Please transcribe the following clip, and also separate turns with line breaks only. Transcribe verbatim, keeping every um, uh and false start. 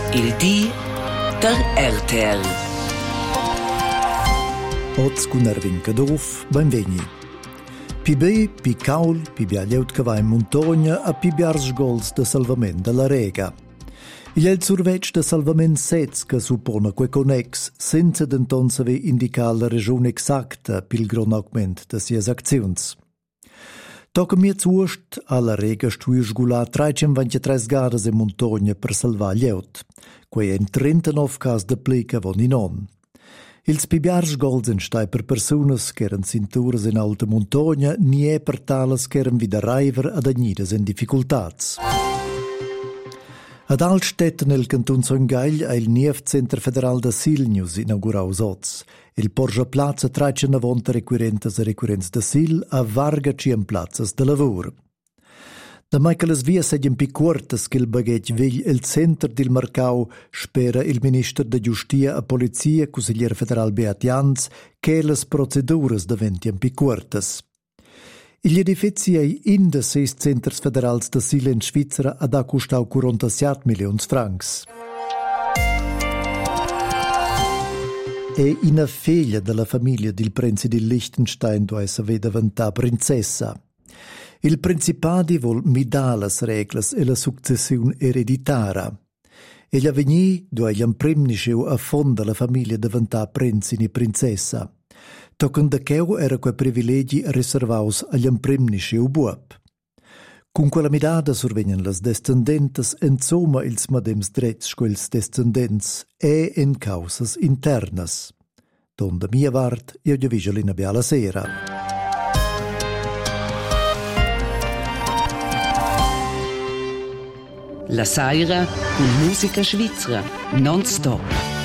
Il di der R T L.
Oz cun Ervin Caduf, benvegni. Pi be, pi caul, pi bia glieut che va in montagna a pi biars sgols de salvament de la rega. Il è il survetg de salvament sez che suppone que connex, senza denton saver indicar la regione exacta pil gron augment de sias acziuns. Tocca mi zuost alla rega stuia sgulà trecentoventitré gadas in montagna per salvar glieut, quei en trentanove cas de pleca von in on. Ils pibiars gols en stai per personas che eran cinturas in alta montagna, ni è per talas che eran vida raiver ad agnidas en difficultats. Ad Altstedt nel canton Songail ha il Niev Center Federal da Silnius inauguraus oz. Il Porgia Plaza trecentonovanta requirentas e requirents da Sil a varga cien plazas de lavur. Da mai che las vias segien pi cuortas che il baghetg vegl il center del Marcau spera il minister de Giustia a Polizia, consigliere federal Beat Jans, che las proceduras daventien pi cuortas. Il edifici ei in de seis centers federals da Sil in Svizzera ad ha custau quarantasette milions francs. È una figlia della famiglia del Prince di Liechtenstein do essa ve diventà princessa. Il principadi vol midar las reglas e la successiun ereditara. Egli avvegni do egli impremnisceu a fonda la famiglia diventà princini e princessa. Toccun da cheu era quei privilegi reservaus agli impremnisceu buop. Con quella midada survegnan las descendentes insomma ils madems drets quels descendents e in causas internas. Donde mia vart, io gli vigiolina biala sera.
La Saira con musica svizzera, non stop.